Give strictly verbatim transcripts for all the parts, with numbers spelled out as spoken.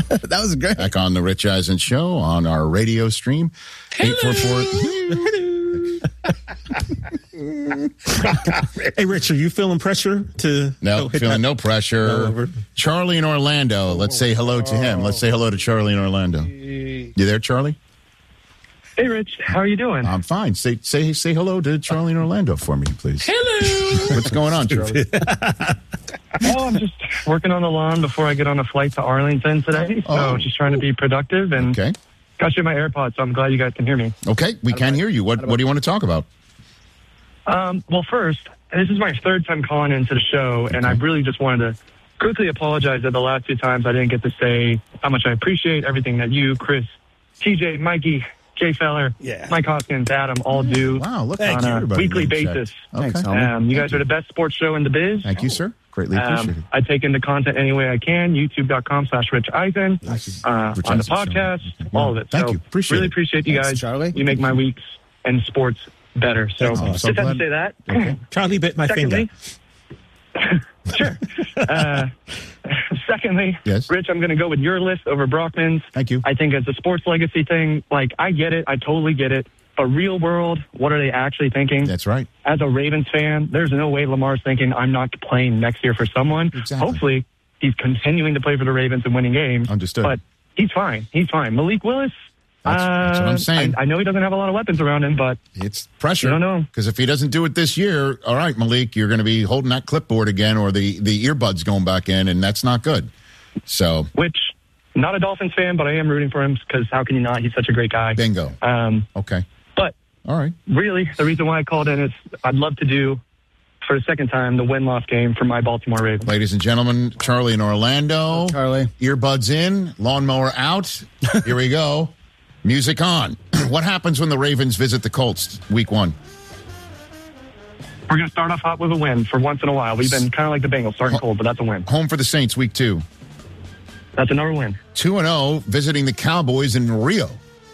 That was great. Back on the Rich Eisen Show on our radio stream. eight four four Hey, Rich, are you feeling pressure to No, hit feeling that? no pressure. No, Charlie in Orlando. Let's say hello to him. Let's say hello to Charlie in Orlando. You there, Charlie? Hey, Rich. How are you doing? I'm fine. Say say say hello to Charlie in Orlando for me, please. Hello. What's going on, Charlie? Oh, I'm just working on the lawn before I get on a flight to Arlington today. So Oh. just trying to be productive and Okay. got you in my AirPods, so I'm glad you guys can hear me. Okay, we can hear you. What what do you want to talk about? Um, well, first, this is my third time calling into the show, and I really just wanted to quickly apologize that the last two times I didn't get to say how much I appreciate everything that you, Chris, T J, Mikey, Jay Feller, Yeah. Mike Hoskins, Adam all do Wow, look Thank at on a everybody weekly being checked. basis. Okay. Thanks, homie. Um, you guys are the best sports show in the biz. Thank you, sir. Greatly appreciate Um, I take in the content any way I can. YouTube.com slash Rich Eisen. Uh, Rich on the Eisen Show. podcast, Yeah. all of it. Thank so you. Appreciate really it. appreciate you Thanks, guys. Charlie. You make my weeks and sports better. So Thanks, I'm just so had to glad. say that. Okay. Charlie bit my finger. Secondly, sure. Uh, secondly, Yes. Rich, I'm going to go with your list over Brockman's. Thank you. I think as a sports legacy thing, like, I get it. I totally get it. But real world, what are they actually thinking? That's right. As a Ravens fan, there's no way Lamar's thinking, I'm not playing next year for someone. Exactly. Hopefully, he's continuing to play for the Ravens and winning games. Understood. But he's fine. He's fine. Malik Willis, That's- that's what I'm uh, saying. I, I know he doesn't have a lot of weapons around him, but It's pressure. I don't know. Because if he doesn't do it this year, all right, Malik, you're going to be holding that clipboard again or the, the earbuds going back in, and that's not good. So, which, not a Dolphins fan, but I am rooting for him because how can you not? He's such a great guy. bingo. Um, Okay. but All right. really, the reason why I called in is I'd love to do, for the second time, the win-loss game for my Baltimore Ravens. Ladies and gentlemen, Charlie in Orlando. Charlie. Earbuds in, lawnmower out. Here we go. Music on. What happens when the Ravens visit the Colts week one? We're going to start off hot with a win for once in a while. We've been kind of like the Bengals, starting cold, but that's a win. Home for the Saints week two. That's another win. two and oh, visiting the Cowboys in Rio.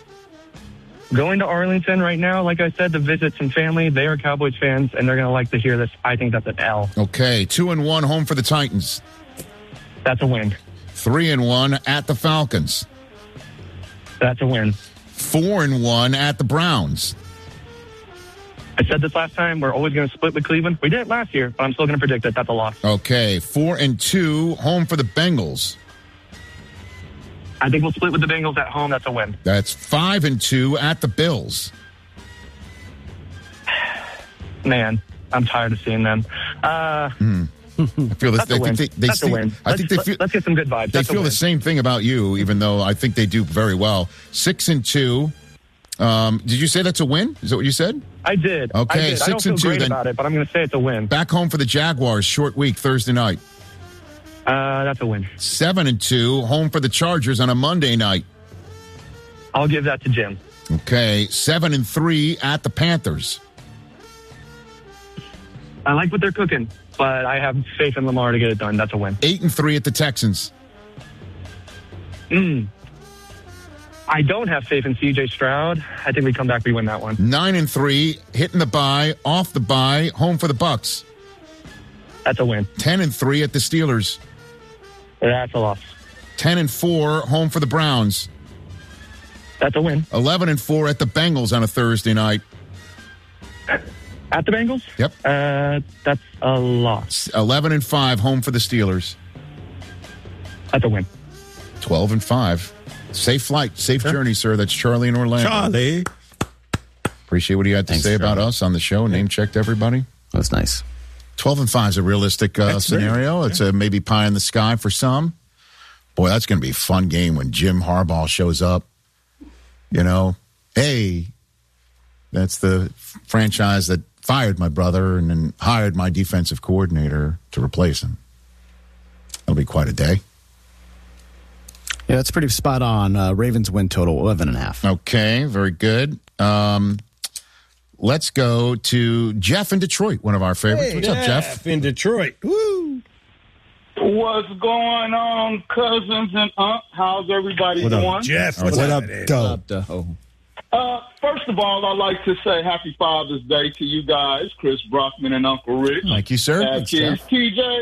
Going to Arlington right now, like I said, to visit some family. They are Cowboys fans, and they're going to like to hear this. I think that's an L. Okay, two and one, home for the Titans. That's a win. Three and one at the Falcons. That's a win. Four and one at the Browns. I said this last time. We're always going to split with Cleveland. We did it last year, but I'm still going to predict that that's a loss. Okay, four and two, home for the Bengals. I think we'll split with the Bengals at home. That's a win. That's five and two at the Bills. Man, I'm tired of seeing them. Uh, I feel this. that's a I win. think they, they that's think, a win. I Let's, think they let- feel let's get some good vibes. they That's a feel the win. same thing about you, even though I think they do very well. Six and two. Um, did you say that's a win? Is that what you said? I did. Okay, I did. I don't six feel and two, great then- about it, but I'm going to say it's a win. Back home for the Jaguars, short week Thursday night. Uh, that's a win. Seven and two, home for the Chargers on a Monday night. I'll give that to Jim. Okay, seven and three at the Panthers. I like what they're cooking, but I have faith in Lamar to get it done. That's a win. Eight and three at the Texans. Mm. I don't have faith in C J Stroud. I think we come back, we win that one. Nine and three, hitting the bye, off the bye, home for the Bucks. That's a win. Ten and three at the Steelers. That's a loss. Ten and four, home for the Browns. That's a win. Eleven and four at the Bengals on a Thursday night. At the Bengals? Yep. Uh, that's a loss. Eleven and five, home for the Steelers. That's a win. Twelve and five. Safe flight, safe journey, sir. That's Charlie in Orlando. Charlie. Appreciate what you had to Thanks, say about Charlie. us on the show. Name checked everybody. That's nice. Twelve and five is a realistic uh, That's very- scenario. It's a maybe pie in the sky for some. Boy, that's going to be a fun game when Jim Harbaugh shows up. You know, hey, that's the franchise that fired my brother and then hired my defensive coordinator to replace him. That'll be quite a day. Yeah, that's pretty spot on. Uh, Ravens win total eleven and a half. Okay, very good. Um, let's go to Jeff in Detroit, one of our favorites. What's up, Jeff? in Detroit. Woo. What's going on, cousins and aunt? How's everybody What doing? up, Jeff? What's What up, up, man? Dub? Oh. Uh, first of all, I'd like to say Happy Father's Day to you guys, Chris Brockman and Uncle Rich. Thank you, sir. Uh, Thanks, kids, Jeff. T J,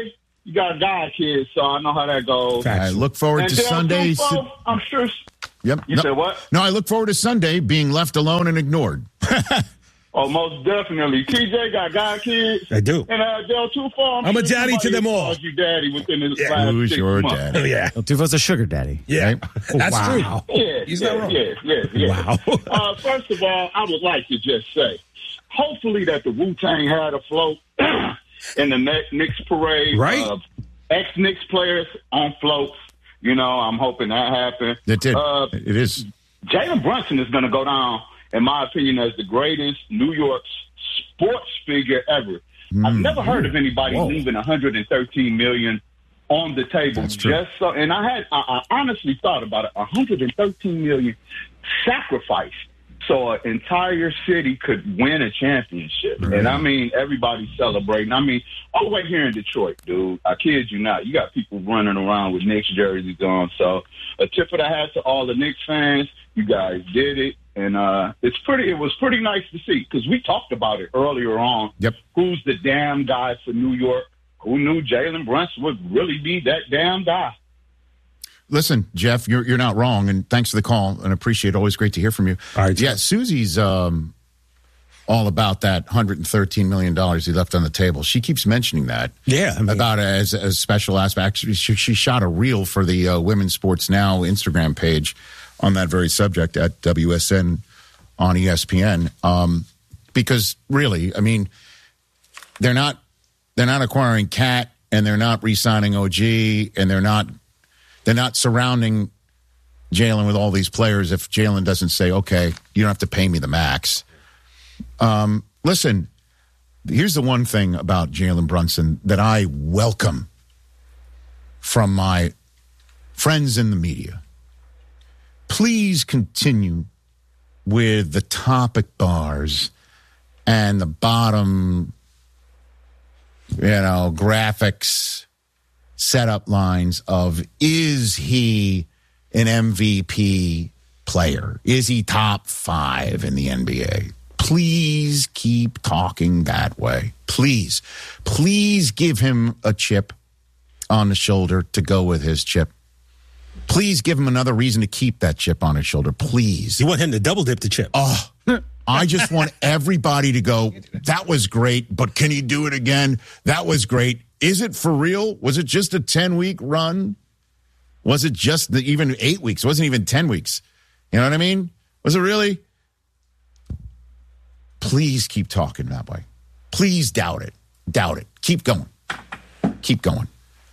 you got a guy kid, so I know how that goes. I look forward And to Del Sunday. Tufo, I'm sure. Yep. You no, said what? No, I look forward to Sunday being left alone and ignored. Oh, most definitely. T J got guy kids. I do. And uh, Del Tufo, I'm, I'm a sure daddy to somebody them all. calls you daddy within the Yeah. last Who's six your months. daddy? Oh, yeah. El Tufo's a sugar daddy. Yeah. Right? That's Wow. true. Yeah, He's yeah, not wrong. yeah, yeah, yeah. Wow. uh, first of all, I would like to just say, hopefully that the Wu-Tang had a float in the Kn- Knicks parade. Right. Uh, ex-Knicks players on floats. You know, I'm hoping that happened. It did. Uh, it is. Jalen Brunson is going to go down, in my opinion, as the greatest New York sports figure ever. Mm. I've never heard of anybody Whoa. leaving one hundred thirteen million dollars on the table. That's true. Just so, and I had, I, I honestly thought about it. one hundred thirteen million dollars sacrificed so an entire city could win a championship. Right. And I mean, everybody's celebrating. I mean, all the way here in Detroit, dude. I kid you not. You got people running around with Knicks jerseys on. So a tip of the hat to all the Knicks fans. You guys did it. And uh, it's pretty. It was pretty nice to see because we talked about it earlier on. Yep. Who's the damn guy for New York? Who knew Jalen Brunson would really be that damn guy? Listen, Jeff, you're you're not wrong, and thanks for the call, and appreciate it. Always great to hear from you. All right, yeah, Jeff. Susie's um, all about that one hundred thirteen million dollars he left on the table. She keeps mentioning that. Yeah, I mean- about it as a special aspect. She, she shot a reel for the uh, Women's Sports Now Instagram page on that very subject at W S N on E S P N. Um, because really, I mean, they're not they're not acquiring Cat, and they're not re-signing O G, and they're not they're not surrounding Jalen with all these players if Jalen doesn't say, okay, you don't have to pay me the max. Um, listen, here's the one thing about Jalen Brunson that I welcome from my friends in the media. Please continue with the topic bars and the bottom, you know, graphics, setup lines of, is he an M V P player? Is he top five in the N B A? Please keep talking that way. Please. Please give him a chip on the shoulder to go with his chip. Please give him another reason to keep that chip on his shoulder. Please. You want him to double dip the chip. Oh, I just want everybody to go, that was great, but can he do it again? That was great. Is it for real? Was it just a ten-week run? Was it just the, even eight weeks? It wasn't even ten weeks. You know what I mean? Was it really? Please keep talking that way. Please doubt it. Doubt it. Keep going. Keep going.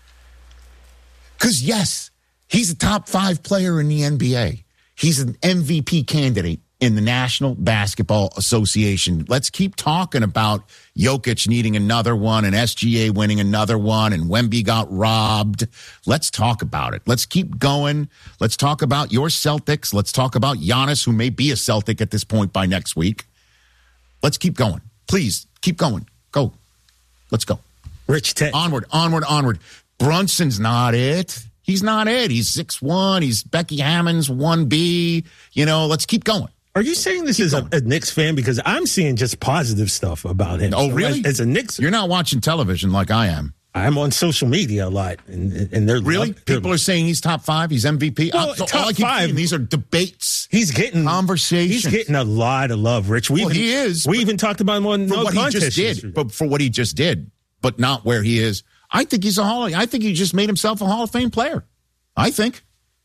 Because, yes, he's a top five player in the N B A. He's an M V P candidate in the National Basketball Association. Let's keep talking about Jokic needing another one and S G A winning another one and Wemby got robbed. Let's talk about it. Let's keep going. Let's talk about your Celtics. Let's talk about Giannis, who may be a Celtic at this point by next week. Let's keep going. Please, keep going. Go. Let's go. Rich Tech. Onward, onward, onward. Brunson's not it. He's not it. He's six one. He's Becky Hammond's one B. You know, let's keep going. Are you saying this is a, a Knicks fan? Because I'm seeing just positive stuff about him. Oh, So really? As, as a Knicks, You're not watching television like I am. I'm on social media a lot, and, and they're Really? People are saying he's top five. He's M V P. Well, Uh, so top all I keep five- seeing, these are debates. He's getting Conversations. He's getting a lot of love, Rich. We Well, even, he is, We but- even talked about him on For no what he contest just did, yesterday. but for what he just did, but not where he is. I think he's a Hall. I think he just made himself a Hall of Fame player. I think.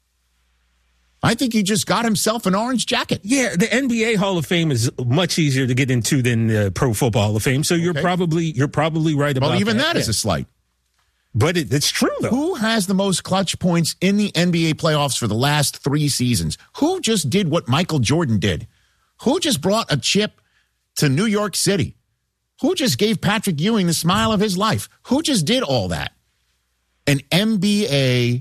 I think he just got himself an orange jacket. Yeah, the N B A Hall of Fame is much easier to get into than the Pro Football Hall of Fame. So you're Okay. probably you're probably right about Well, even that that is yeah. a slight. But it, it's true though. Who has the most clutch points in the N B A playoffs for the last three seasons? Who just did what Michael Jordan did? Who just brought a chip to New York City? Who just gave Patrick Ewing the smile of his life? Who just did all that? An N B A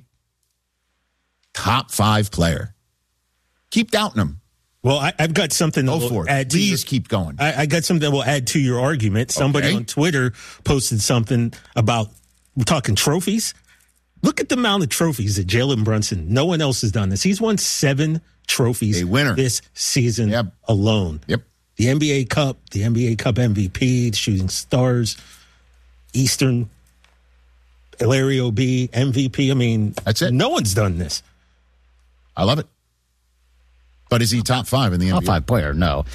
top five player. Keep doubting him. Well, I, I've got something. Go that will for it. add to Please your- keep going. I, I got something that will add to your argument. Somebody Okay. on Twitter posted something about we're talking trophies. Look at the amount of trophies that Jalen Brunson. No one else has done this. He's won seven trophies A winner. this season Yep. alone. Yep. The N B A Cup, the N B A Cup M V P, the Shooting Stars, Eastern Larry O B, M V P. I mean, That's it. No one's done this. I love it. But is he top five in the N B A? Top five player, no.